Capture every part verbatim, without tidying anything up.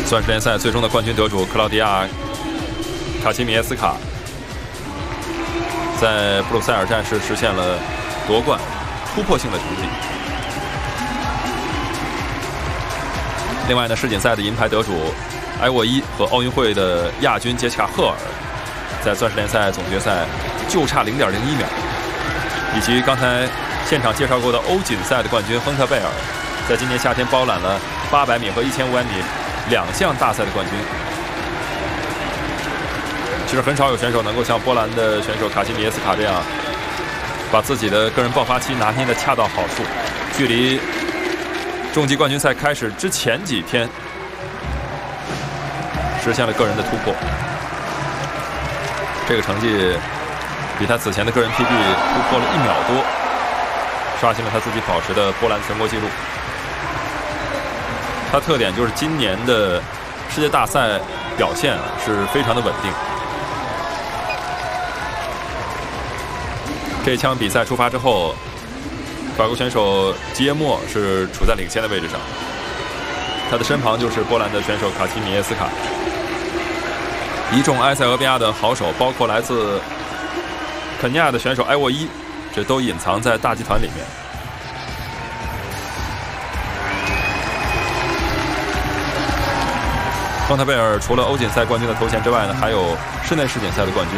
钻石联赛最终的冠军得主克劳迪亚·卡奇米耶斯卡，在布鲁塞尔战士实现了夺冠突破性的成绩。另外呢，世锦赛的银牌得主埃沃伊和奥运会的亚军杰西卡·赫尔，在钻石联赛总决赛就差零点零一秒，以及刚才现场介绍过的欧锦赛的冠军亨特贝尔，在今年夏天包揽了八百米和一千五百米两项大赛的冠军。其实很少有选手能够像波兰的选手卡奇米耶斯卡这样，把自己的个人爆发期拿捏的恰到好处，距离终极冠军赛开始之前几天实现了个人的突破。这个成绩比他此前的个人 P B 突破了一秒多，刷新了他自己保持的波兰全国纪录。他特点就是今年的世界大赛表现啊是非常的稳定。这场比赛出发之后，法国选手吉耶莫是处在领先的位置上，他的身旁就是波兰的选手卡奇米耶斯卡。一众埃塞俄比亚的好手，包括来自肯尼亚的选手埃沃伊，这都隐藏在大集团里面。亨特贝尔除了欧锦赛冠军的头衔之外呢，还有室内世锦赛的冠军。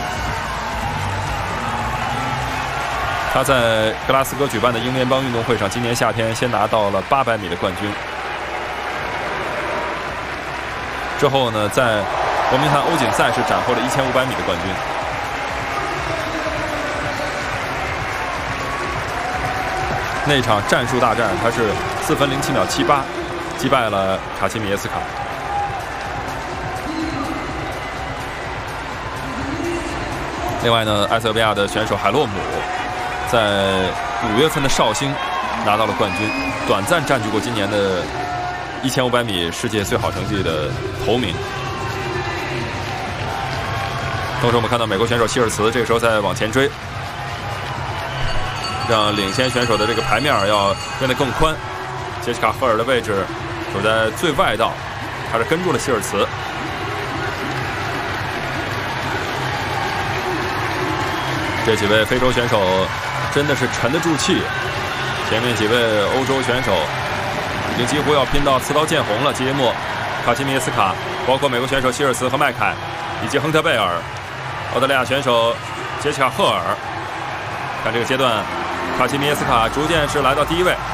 他在格拉斯哥举办的英联邦运动会上，今年夏天先拿到了八百米的冠军。之后呢，在伯明翰欧锦赛是斩获了一千五百米的冠军。那场战术大战，他是四分零七秒七八击败了卡奇米耶斯卡。另外呢，埃塞俄比亚的选手海洛姆在五月份的绍兴拿到了冠军，短暂占据过今年的一千五百米世界最好成绩的头名。同时我们看到美国选手希尔茨这个时候在往前追，让领先选手的这个牌面要变得更宽。杰西卡·赫尔的位置处在最外道，他是跟住了希尔茨。这几位非洲选手真的是沉得住气，前面几位欧洲选手已经几乎要拼到刺刀见红了。吉耶莫、卡奇米耶斯卡，包括美国选手希尔茨和麦凯，以及亨特贝尔，澳大利亚选手杰西卡·赫尔。看这个阶段，卡奇米耶斯卡逐渐是来到第一位。